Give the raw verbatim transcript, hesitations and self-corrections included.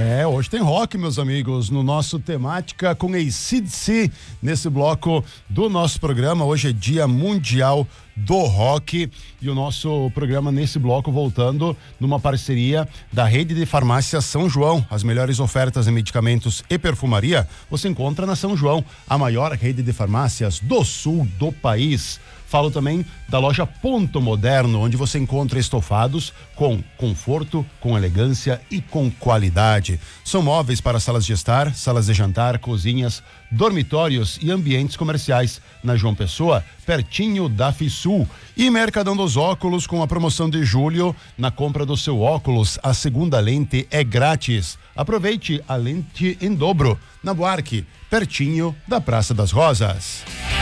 É, hoje tem rock, meus amigos, no nosso temática com A C D C, nesse bloco do nosso programa. Hoje é Dia Mundial do Rock e o nosso programa nesse bloco voltando numa parceria da Rede de Farmácia São João. As melhores ofertas em medicamentos e perfumaria você encontra na São João, a maior rede de farmácias do sul do país. Falo também da loja Ponto Moderno, onde você encontra estofados com conforto, com elegância e com qualidade. São móveis para salas de estar, salas de jantar, cozinhas, dormitórios e ambientes comerciais. Na João Pessoa, pertinho da Fisul. E Mercadão dos Óculos, com a promoção de julho, na compra do seu óculos, a segunda lente é grátis. Aproveite a lente em dobro, na Buarque, pertinho da Praça das Rosas.